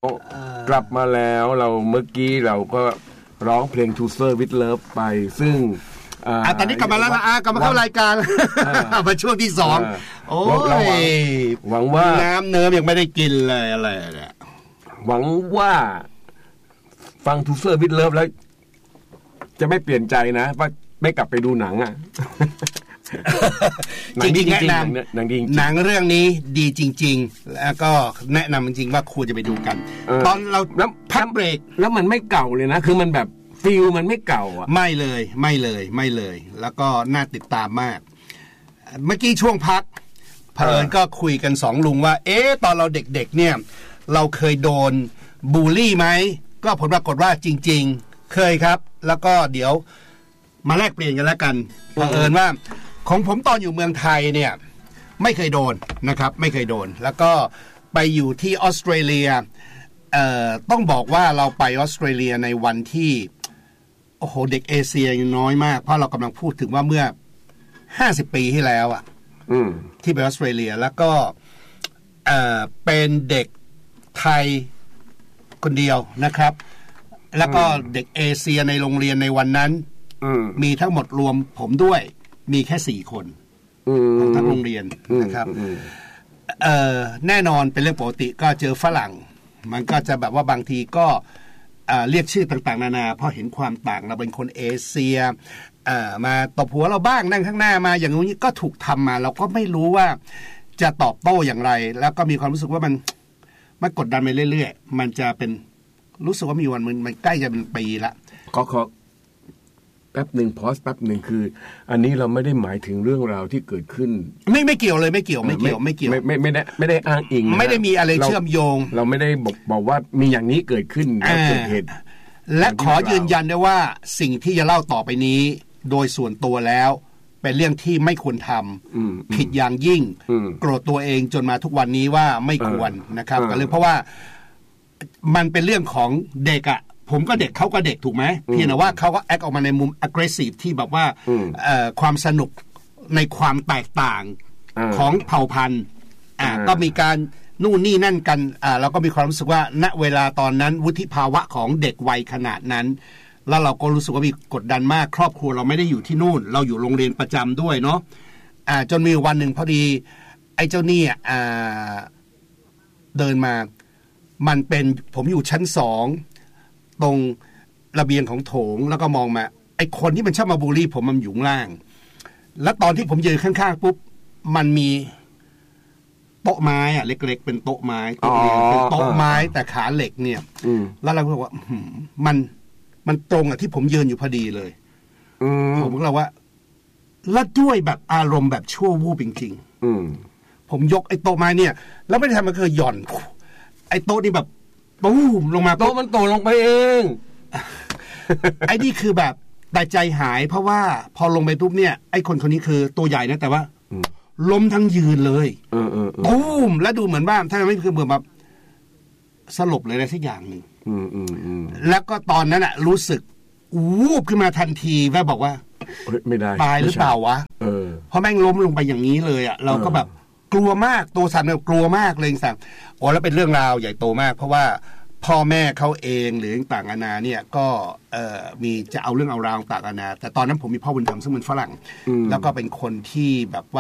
กลับมาแล้วเราเมื่อกี้เราก็ร้องเพลง To Sir with Love ไปซึ่งตอนนี้กลับมาแล้วนะกลับมาเข้ารายการมาช่วงที่2โอ้ยหวังว่าน้ำเนิ้มยังไม่ได้กินเลยอะไรเนี่ยหวังว่าฟัง To Sir with Love แล้วจะไม่เปลี่ยนใจนะว่าไม่กลับไปดูหนังจริงๆแนะนำหนังเรื่องนี้ดีจริงๆแล้วก็แนะนำจริงๆว่าควรจะไปดูกันตอนเราพักเบรกแล้วมันไม่เก่าเลยนะคือมันแบบฟีลมันไม่เก่าไม่เลยแล้วก็น่าติดตามมากเมื่อกี้ช่วงพักเผอิญก็คุยกัน2ลุงว่าตอนเราเด็กๆเนี่ยเราเคยโดนบูลลี่ไหมก็ผลปรากฏว่าจริงๆเคยครับแล้วก็เดี๋ยวมาแลกเปลี่ยนกันแล้วกันเผอิญว่าของผมตอนอยู่เมืองไทยเนี่ยไม่เคยโดนนะครับไม่เคยโดนแล้วก็ไปอยู่ที่ออสเตรเลียต้องบอกว่าเราไปออสเตรเลียในวันที่โอ้โหเด็กเอเชียยังน้อยมากเพราะเรากำลังพูดถึงว่าเมื่อ50 ปีที่แล้วที่ไปออสเตรเลียแล้วก็เป็นเด็กไทยคนเดียวนะครับแล้วก็เด็กเอเชียในโรงเรียนในวันนั้นมีทั้งหมดรวมผมด้วยมีแค่4 คนของทั้งโรงเรียนนะครับแน่นอนเป็นเรื่องปกติก็เจอฝรั่งมันก็จะแบบว่าบางทีก็เรียกชื่อต่างๆนานาเพราะเห็นความต่างเราเป็นคนเอเชียมาตบหัวเราบ้างนั่งข้างหน้ามาอย่างนี้ก็ถูกทำมาเราก็ไม่รู้ว่าจะตอบโต้อย่างไรแล้วก็มีความรู้สึกว่ามันกดดันไปเรื่อยๆมันจะเป็นรู้สึกว่ามีวันมันใกล้จะเป็นปีละขอแป๊บหนึ่งพอสแป๊บหนึ่งคืออันนี้เราไม่ได้หมายถึงเรื่องราวที่เกิดขึ้นไม่เกี่ยวเลยไม่เกี่ยวไม่ได้อ้างอิงไม่ได้มีอะไรเชื่อมโยงเราไม่ได้บอกว่ามีอย่างนี้เกิดขึ้นแล้วเกิดเหตุและขอยืนยันได้ว่าสิ่งที่จะเล่าต่อไปนี้โดยส่วนตัวแล้วเป็นเรื่องที่ไม่ควรทำผิดอย่างยิ่งโกรธตัวเองจนมาทุกวันนี้ว่าไม่ควรนะครับก็เลยเพราะว่ามันเป็นเรื่องของเด็กผมก็เด็กเขาก็เด็กถูกไหมเพียงแต่ว่าเขาก็แอคออกมาในมุม aggressive ที่แบบว่าความสนุกในความแตกต่างของเผ่าพันธุ์ก็มีการนู่นนี่นั่นกันเราก็มีความรู้สึกว่าณเวลาตอนนั้นวุฒิภาวะของเด็กวัยขนาดนั้นแล้วเราก็รู้สึกว่ามีกดดันมากครอบครัวเราไม่ได้อยู่ที่นู่นเราอยู่โรงเรียนประจำด้วยเนาะจนมีวันหนึ่งพอดีไอ้เจ้านี่เดินมามันเป็นผมอยู่ชั้น2ตรงระเบียงของโถงแล้วก็มองมาไอ้คนที่มันชอบมาบูลลี่ผมมันอยู่ข้างล่างแล้วตอนที่ผมยืนข้างๆปุ๊บมันมีโต๊ะไม้เล็กๆเป็นโต๊ะไม้เป็นโต๊ะไม้แต่ขาเหล็กเนี่ยแล้วเราก็บอกว่ามันตรงที่ผมยืนอยู่พอดีเลยผมก็เลยว่าแล้วด้วยแบบอารมณ์แบบชั่ววูบจริงๆผมยกไอ้โต๊ะไม้เนี่ยแล้วไม่ได้ทำมันคือหย่อนไอ้โต๊ะนี่แบบตูมลงมาโต๊ะมันตกลงไปเองไอ้นี่คือแบบแต่ใจหายเพราะว่าพอลงไปปุ๊บเนี่ยไอ้คนนี้คือตัวใหญ่นะแต่ว่าล้มทั้งยืนเลยตูมแล้วดูเหมือนว่าถ้าไม่คือเหมือนแบบสลบเลยอะไรสักอย่างหนึ่งแล้วก็ตอนนั้นรู้สึกวูบขึ้นมาทันทีแม่บอกว่าไม่ได้ตายหรือเปล่าวะเพราะแม่งล้มลงไปอย่างนี้เลยเราก็แบบกลัวมากตัวสั่นแบบกลัวมากเลยสั่งแล้วเป็นเรื่องราวใหญ่โตมากเพราะว่าพ่อแม่เขาเองหรือต่างอาณาเนี่ยก็มีจะเอาเรื่องเอาราวต่างอาณาแต่ตอนนั้นผมมีพ่อบุญธรรมซึ่งเป็นฝรั่งแล้วก็เป็นคนที่แบบว่า